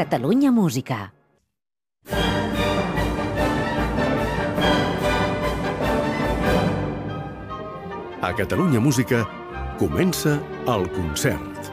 Catalunya Música. A Catalunya Música comença el concert.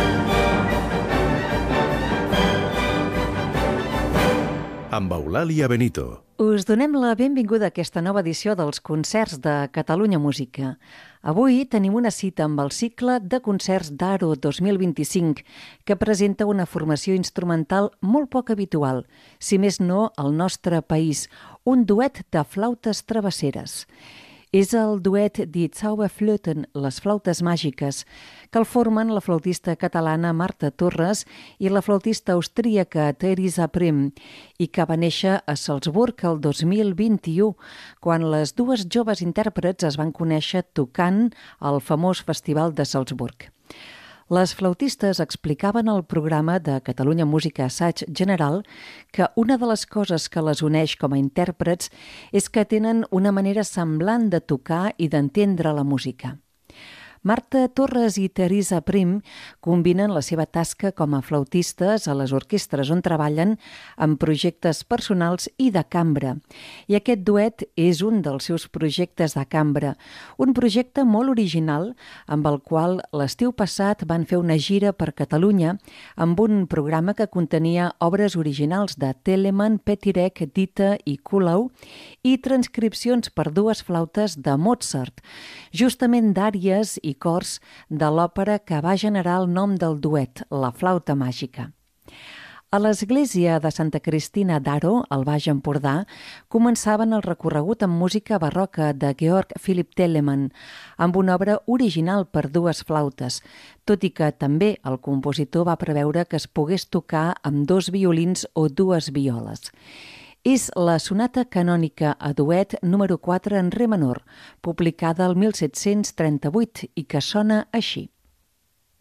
Amb Eulàlia Benito. Us donem la benvinguda a aquesta nova edició dels concerts de Catalunya Música. Avui tenim una cita amb el cicle de concerts d'Aro 2025, que presenta una formació instrumental molt poc habitual, si més no al nostre país, un duet de flautes travesseres. És el duet Die Zauberflöten, les flautes màgiques, que el formen la flautista catalana Marta Torres i la flautista austríaca Theresa Prim, i que va néixer a Salzburg el 2021, quan les dues joves intèrprets es van conèixer tocant al famós Festival de Salzburg. Les flautistes explicaven al programa de Catalunya Música Assaig General que una de les coses que les uneix com a intèrprets és que tenen una manera semblant de tocar i d'entendre la música. Marta Torres i Theresa Prim combinen la seva tasca com a flautistes a les orquestres on treballen amb projectes personals i de cambra. I aquest duet és un dels seus projectes de cambra, un projecte molt original amb el qual l'estiu passat van fer una gira per Catalunya amb un programa que contenia obres originals de Telemann, Petirek, Dita i Kuhlau i transcripcions per dues flautes de Mozart, justament d'àries i cors de l'òpera que va generar el nom del duet, la flauta màgica. A l'església de Santa Cristina d'Aro, al Baix Empordà, començaven el recorregut amb música barroca de Georg Philipp Telemann, amb una obra original per dues flautes, tot i que també el compositor va preveure que es pogués tocar amb dos violins o dues violes. És la sonata canònica a duet número 4 en re menor, publicada el 1738 i que sona així.